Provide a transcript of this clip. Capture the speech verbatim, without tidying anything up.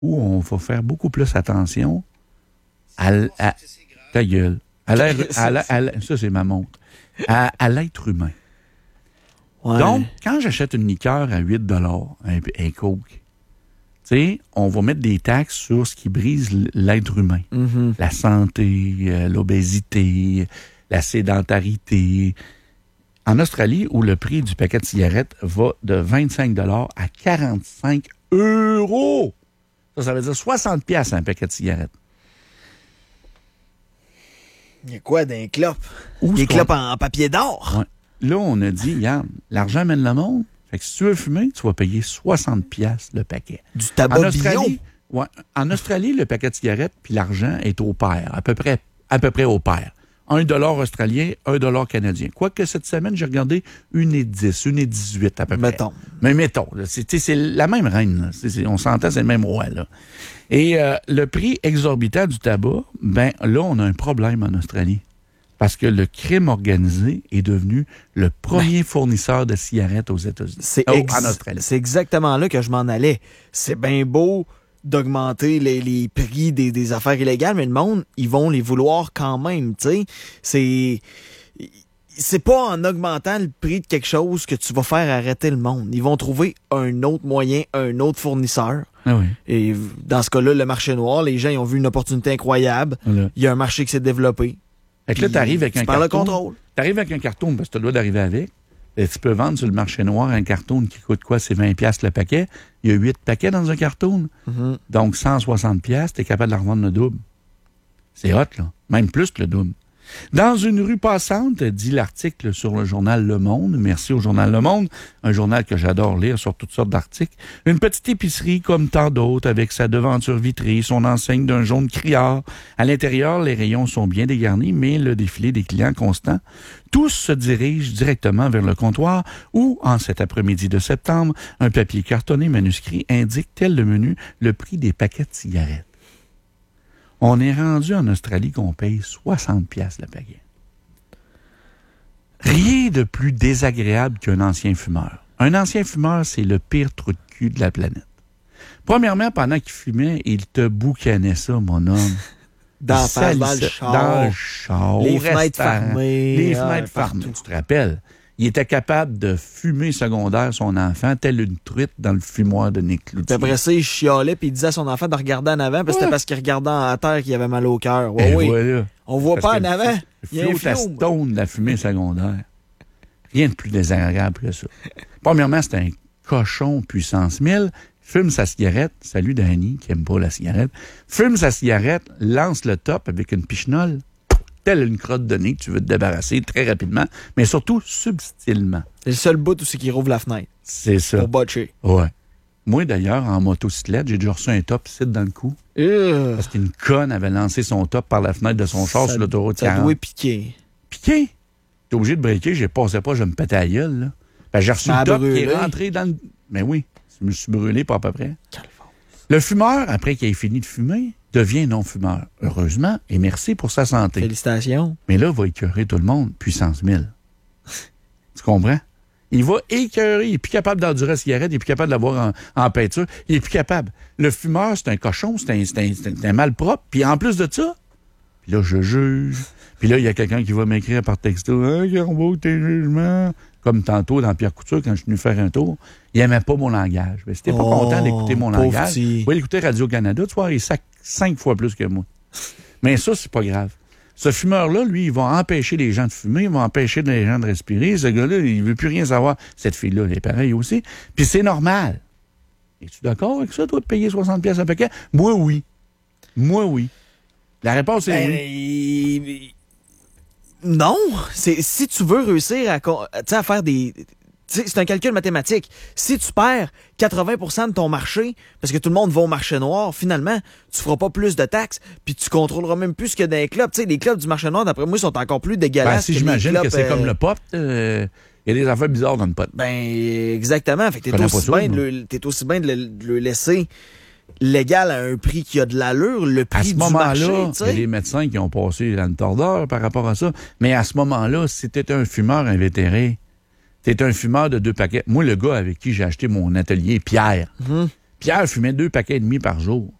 où on va faire beaucoup plus attention à, à ta gueule. À l'air, à l'air, à l'air, ça, c'est ma montre. À, à l'être humain. Ouais. Donc, quand j'achète une liqueur à huit dollars, un, un Coke, tu sais, on va mettre des taxes sur ce qui brise l'être humain. Mm-hmm. La santé, euh, l'obésité, la sédentarité. En Australie, où le prix du paquet de cigarettes va de vingt-cinq dollars à quarante-cinq euros. Ça, ça veut dire soixante piastres un paquet de cigarettes. Il y a quoi d'un clope? Où Des est-ce clopes qu'on- en, en papier d'or? Ouais. Là, on a dit, regarde, l'argent mène le monde. Fait que si tu veux fumer, tu vas payer soixante piastres le paquet. Du En tabac bio? Australie, ouais, en Australie, le paquet de cigarettes puis l'argent est au pair, à peu près, à peu près au pair. un dollar australien, un dollar canadien. Quoique cette semaine, j'ai regardé une et dix, une et dix-huit à peu près. Mettons. Mais mettons, là, c'est, tu sais, c'est la même reine. Là. C'est, c'est, on s'entend, c'est le même roi. Là. Et euh, le prix exorbitant du tabac, ben là, on a un problème en Australie. Parce que le crime organisé est devenu le premier ben, fournisseur de cigarettes aux États-Unis. C'est oh, ex- en Australie. C'est exactement là que je m'en allais. C'est bien beau d'augmenter les, les prix des, des affaires illégales, mais le monde, ils vont les vouloir quand même, tu sais. C'est... C'est pas en augmentant le prix de quelque chose que tu vas faire arrêter le monde. Ils vont trouver un autre moyen, un autre fournisseur. Ah oui. Et dans ce cas-là, le marché noir, les gens ils ont vu une opportunité incroyable. Voilà. Il y a un marché qui s'est développé. Fait que là, t'arrives avec un par carton. le contrôle. T'arrives avec un carton parce que tu dois d'arriver avec. Et tu peux vendre sur le marché noir un carton qui coûte quoi? C'est vingt piastres le paquet. Il y a huit paquets dans un carton. Mm-hmm. Donc, cent soixante piastres, t'es capable de la revendre le double. C'est hot, là. Même plus que le double. Dans une rue passante, dit l'article sur le journal Le Monde, merci au journal Le Monde, un journal que j'adore lire sur toutes sortes d'articles, une petite épicerie comme tant d'autres avec sa devanture vitrée, son enseigne d'un jaune criard. À l'intérieur, les rayons sont bien dégarnis, mais le défilé des clients constant. Tous se dirigent directement vers le comptoir où, en cet après-midi de septembre, un papier cartonné manuscrit indique, tel le menu, le prix des paquets de cigarettes. On est rendu en Australie qu'on paye soixante piastres le paquet. Rien de plus désagréable qu'un ancien fumeur. Un ancien fumeur, c'est le pire trou de cul de la planète. Premièrement, pendant qu'il fumait, il te boucanait ça, mon homme. Dans, face, dans le char. Dans le char. Les fenêtres fermées. Les ah, fenêtres partout. fermées. Tu te rappelles? Il était capable de fumer secondaire son enfant, tel une truite dans le fumoir de Nick Cloutier. Puis après ça, il chialait puis il disait à son enfant de regarder en avant, parce que ouais. c'était parce qu'il regardait à terre qu'il avait mal au cœur. Ouais, oui. Voilà. On voit Parce pas en avant. Il y a un flotte à fiume. stone de la fumée secondaire. Rien de plus désagréable que ça. Premièrement, c'est un cochon puissance mille. Fume sa cigarette. Salut Danny, qui aime pas la cigarette. Fume sa cigarette, lance le top avec une pichenole. Telle une crotte de nez que tu veux te débarrasser très rapidement, mais surtout subtilement. C'est le seul bout où c'est qu'il rouvre la fenêtre. C'est ça. Pour botcher. Ouais. Moi, d'ailleurs, en motocyclette, j'ai déjà reçu un top ici dans le cou. Euh, Parce qu'une conne avait lancé son top par la fenêtre de son char ça, sur l'autoroute ça quarante. doit piquer. Piqué. T'es obligé de breaker, j'ai passé pas, je me pétais la gueule, là. Ben, j'ai reçu Ça le a top qui brûlé. est rentré dans le... Mais oui, je me suis brûlé pas à peu près. Le fumeur, après qu'il ait fini de fumer, devient non-fumeur. Heureusement, et merci pour sa santé. Félicitations. Mais là, il va écœurer tout le monde, puissance mille. Tu comprends? Il va écœurer, il est plus capable d'endurer la cigarette, il est plus capable de l'avoir en, en peinture, il est plus capable. Le fumeur, c'est un cochon, c'est un, c'est un, c'est un malpropre, puis en plus de ça, puis là, je juge. Puis là, il y a quelqu'un qui va m'écrire par texto, « Hein, Garbeau, tes jugements? » Comme tantôt dans Pierre Couture, quand je suis venu faire un tour, il n'aimait pas mon langage. Mais si t'es pas Oh, content d'écouter mon pauvre langage, petit. va l'écouter Radio-Canada, tu vois, il sac cinq fois plus que moi. Mais ça, c'est pas grave. Ce fumeur-là, lui, il va empêcher les gens de fumer, il va empêcher les gens de respirer. Ce gars-là, il veut plus rien savoir. Cette fille-là, elle est pareille aussi. Puis c'est normal. Es-tu d'accord avec ça, toi, de payer soixante piastres un paquet? Moi, oui. Moi, oui. La réponse est Ben, oui. il- Non. C'est, si tu veux réussir à, con- tu sais, à faire des... tu sais, c'est un calcul mathématique. Si tu perds quatre-vingts pour cent de ton marché, parce que tout le monde va au marché noir, finalement, tu feras pas plus de taxes, puis tu contrôleras même plus ce que dans les clubs. Tu sais, les clubs du marché noir, d'après moi, sont encore plus Ben, dégueulasses si que j'imagine les que clubs, c'est euh, comme le pot, euh, il y a des affaires bizarres dans le pot. Ben, exactement. Fait que t'es connais aussi, pas ça, bien de moi. le, t'es aussi bien de le, de le laisser légal à un prix qui a de l'allure, le prix À ce du moment-là, marché, tu il y a sais. des médecins qui ont passé dans le tordeur par rapport à ça. Mais à ce moment-là, si t'étais un fumeur invétéré, t'es un fumeur de deux paquets. Moi, le gars avec qui j'ai acheté mon atelier, Pierre, Mhm. Pierre fumait deux paquets et demi par jour.